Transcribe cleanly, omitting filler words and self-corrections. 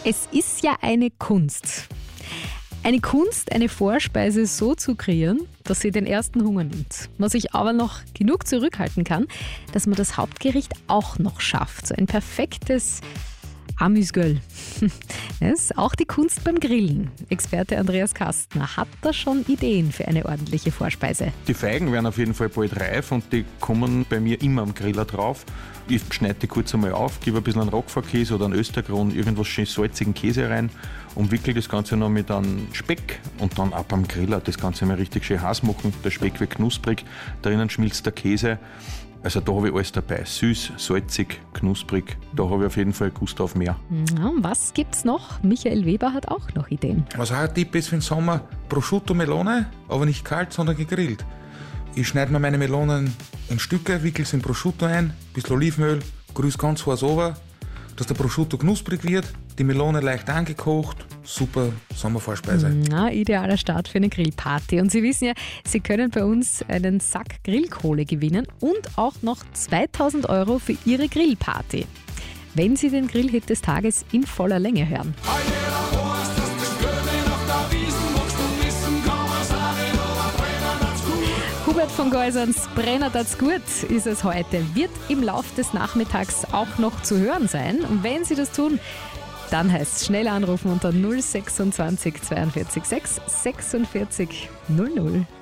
Es ist ja eine Kunst. Eine Kunst, eine Vorspeise so zu kreieren, dass sie den ersten Hunger nimmt. Man sich aber noch genug zurückhalten kann, dass man das Hauptgericht auch noch schafft. So ein perfektes Amüsgöl. Das ist auch die Kunst beim Grillen. Experte Andreas Kastner hat da schon Ideen für eine ordentliche Vorspeise. Die Feigen werden auf jeden Fall bald reif und die kommen bei mir immer am Griller drauf. Ich schneide die kurz einmal auf, gebe ein bisschen einen Roquefort-Käse oder einen Östergron, irgendwas schön salzigen Käse rein, umwickle das Ganze noch mit einem Speck und dann ab am Griller das Ganze mal richtig schön heiß machen. Der Speck wird knusprig, drinnen schmilzt der Käse. Also da habe ich alles dabei. Süß, salzig, knusprig. Da habe ich auf jeden Fall Gust auf mehr. Ja, was gibt's noch? Michael Weber hat auch noch Ideen. Was auch ein Tipp ist für den Sommer, Prosciutto Melone, aber nicht kalt, sondern gegrillt. Ich schneide mir meine Melonen in Stücke, wickle sie in Prosciutto ein, ein bisschen Olivenöl, grüße ganz heiß over, dass der Prosciutto knusprig wird, die Melone leicht angekocht. Super Sommervorspeise. Na, idealer Start für eine Grillparty. Und Sie wissen ja, Sie können bei uns einen Sack Grillkohle gewinnen und auch noch 2.000 € für Ihre Grillparty, wenn Sie den Grillhit des Tages in voller Länge hören. Hubert von Geusans Brenner tat's gut ist es heute. Wird im Laufe des Nachmittags auch noch zu hören sein. Und wenn Sie das tun, dann heißt es schnell anrufen unter 026 42 6 46 00.